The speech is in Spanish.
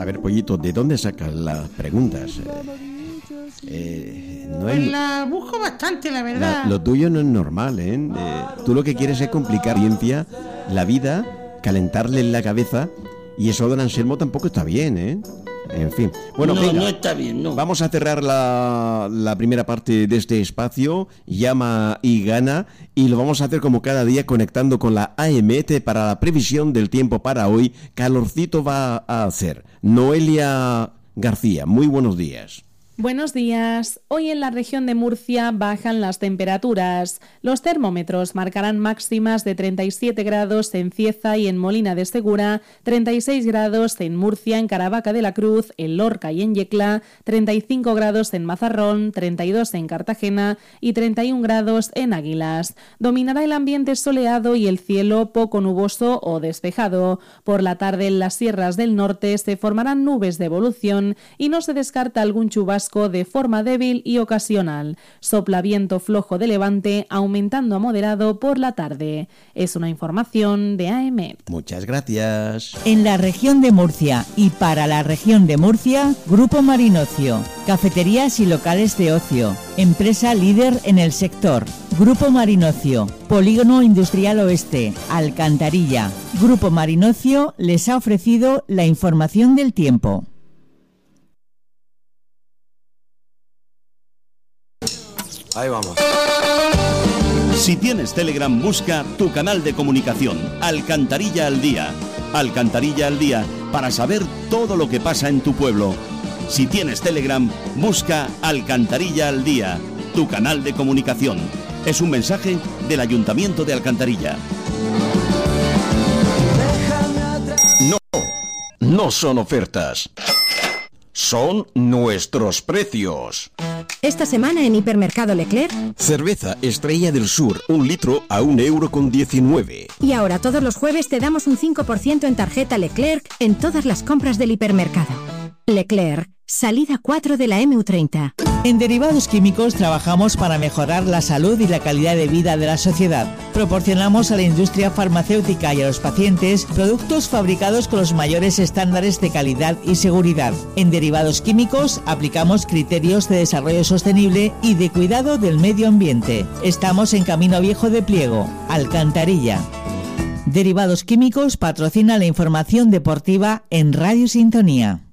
A ver, Pollito, ¿de dónde sacas las preguntas? No Pues la busco bastante, la verdad. Lo tuyo no es normal, ¿eh? Tú lo que quieres es complicar ciencia, la vida, calentarle en la cabeza, y eso, don Anselmo, tampoco está bien, ¿eh? En fin. Bueno, no, venga, no está bien, no. vamos a cerrar la primera parte de este espacio, llama y gana, y lo vamos a hacer como cada día conectando con la AEMET para la previsión del tiempo para hoy. Calorcito va a hacer. Noelia García, muy buenos días. Buenos días. Hoy en la región de Murcia bajan las temperaturas. Los termómetros marcarán máximas de 37 grados en Cieza y en Molina de Segura, 36 grados en Murcia, en Caravaca de la Cruz, en Lorca y en Yecla, 35 grados en Mazarrón, 32 en Cartagena y 31 grados en Águilas. Dominará el ambiente soleado y el cielo poco nuboso o despejado. Por la tarde en las sierras del norte se formarán nubes de evolución y no se descarta algún chubasco de forma débil y ocasional. Sopla viento flojo de levante, aumentando a moderado por la tarde. Es una información de AEMET. Muchas gracias. En la región de Murcia y para la región de Murcia, Grupo Marinocio, cafeterías y locales de ocio, empresa líder en el sector. Grupo Marinocio, Polígono Industrial Oeste, Alcantarilla. Grupo Marinocio les ha ofrecido la información del tiempo. Ahí vamos. Si tienes Telegram, busca tu canal de comunicación, Alcantarilla al Día. Alcantarilla al Día, para saber todo lo que pasa en tu pueblo. Si tienes Telegram, busca Alcantarilla al Día, tu canal de comunicación. Es un mensaje del Ayuntamiento de Alcantarilla. No son ofertas. Son nuestros precios. Esta semana en Hipermercado Leclerc. Cerveza Estrella del Sur, 1 litro a 1,19 €. Y ahora todos los jueves te damos un 5% en tarjeta Leclerc en todas las compras del hipermercado. Leclerc, salida 4 de la MU30. En Derivados Químicos trabajamos para mejorar la salud y la calidad de vida de la sociedad. Proporcionamos a la industria farmacéutica y a los pacientes productos fabricados con los mayores estándares de calidad y seguridad. En Derivados Químicos aplicamos criterios de desarrollo sostenible y de cuidado del medio ambiente. Estamos en Camino Viejo de Pliego, Alcantarilla. Derivados Químicos patrocina la información deportiva en Radio Sintonía.